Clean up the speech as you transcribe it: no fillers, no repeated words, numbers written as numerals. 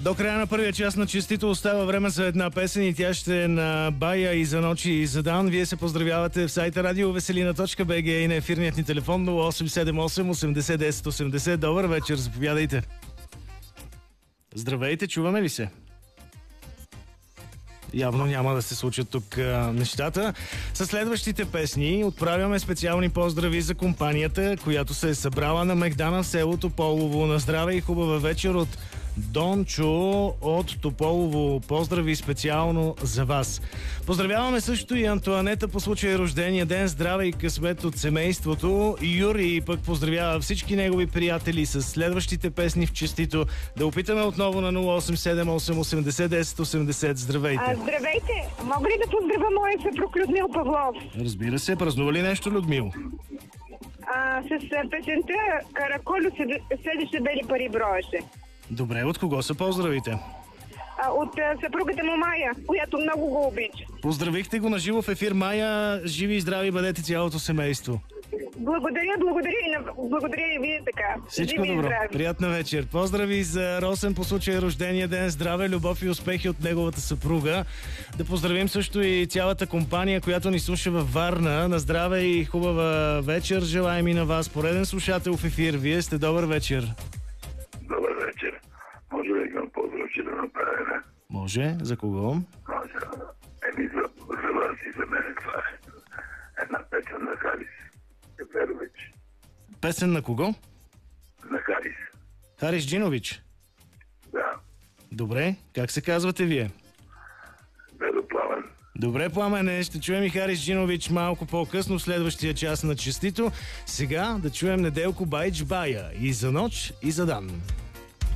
До края на първия час на Честито остава време за една песен и тя ще е на Бая и за ночи и за дан. Вие се поздравявате в сайта radioveselina.bg и на ефирният ни телефон 0878 80 10 80. Добър вечер, заповядайте. Здравейте, чуваме ли се? Явно няма да се случат тук нещата. Със следващите песни отправяме специални поздрави за компанията, която се е събрала на Мегдана в село Тополово. На здраве и хубава вечер от Дончо от Тополово. Поздрави специално за вас. Поздравяваме също и Антоанета по случай рождения ден. Здраве и късмет от семейството. Юрий пък поздравява всички негови приятели с следващите песни в Честито. Да опитаме отново на 0878 80 10 80. Здравейте! Здравейте! Мога ли да поздравя моя съпруг Людмил Павлов? Разбира се. Празнува ли нещо, Людмил? С песента Караколю седеше бели пари броеше. Добре, от кого са поздравите? От съпругата му Майя, която много го обича. Поздравихте го на живо в ефир. Майя, живи и здрави бъдете цялото семейство. Благодаря и вие така. Всичко добро. Приятна вечер. Поздрави за Росен по случай рождения ден. Здраве, любов и успехи от неговата съпруга. Да поздравим също и цялата компания, която ни слуша във Варна. На здраве и хубава вечер. Желаем и на вас. Пореден слушател в ефир. Вие сте добър вечер. Добър вечер. Може ли да поздравя, че да направя една? Може. За кого? Може. За вас и за мен това е една песен на Харис Еферович. Песен на кого? На Харис. Харис Джинович? Да. Добре. Как се казвате вие? Бедо Пламен. Добре, Пламене. Ще чуем и Харис Джинович малко по-късно в следващия час на Честито. Сега да чуем Неделко Байч Бая. И за нощ, и за дан.